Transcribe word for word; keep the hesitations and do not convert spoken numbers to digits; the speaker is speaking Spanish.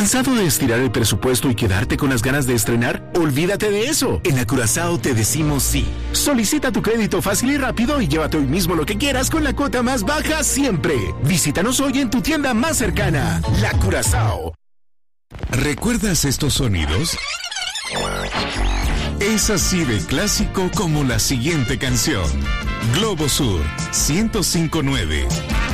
¿Cansado de estirar el presupuesto y quedarte con las ganas de estrenar? Olvídate de eso. En Curazao te decimos sí. Solicita tu crédito fácil y rápido y llévate hoy mismo lo que quieras con la cuota más baja siempre. Visítanos hoy en tu tienda más cercana. La Curazao. ¿Recuerdas estos sonidos? Es así de clásico como la siguiente canción. Globo Sur ciento cinco punto nueve.